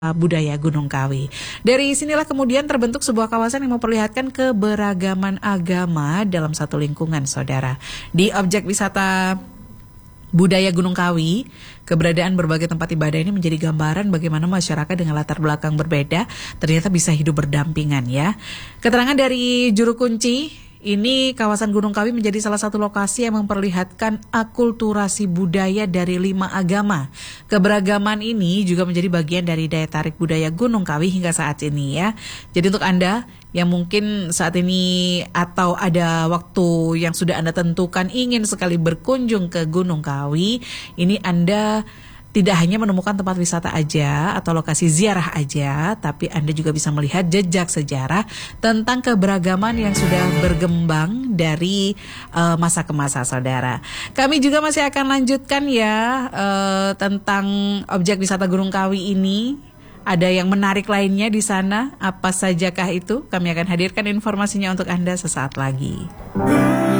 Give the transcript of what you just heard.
budaya Gunung Kawi. Dari sinilah kemudian terbentuk sebuah kawasan yang memperlihatkan keberagaman agama dalam satu lingkungan, saudara. Di objek wisata budaya Gunung Kawi, keberadaan berbagai tempat ibadah ini menjadi gambaran bagaimana masyarakat dengan latar belakang berbeda ternyata bisa hidup berdampingan ya. Keterangan dari juru kunci, ini kawasan Gunung Kawi menjadi salah satu lokasi yang memperlihatkan akulturasi budaya dari 5 agama. Keberagaman ini juga menjadi bagian dari daya tarik budaya Gunung Kawi hingga saat ini ya. Jadi untuk Anda yang mungkin saat ini atau ada waktu yang sudah Anda tentukan ingin sekali berkunjung ke Gunung Kawi, ini Anda tidak hanya menemukan tempat wisata aja atau lokasi ziarah aja, tapi Anda juga bisa melihat jejak sejarah tentang keberagaman yang sudah berkembang dari masa ke masa, saudara. Kami juga masih akan lanjutkan ya tentang objek wisata Gunung Kawi ini. Ada yang menarik lainnya di sana, apa sajakah itu? Kami akan hadirkan informasinya untuk Anda sesaat lagi.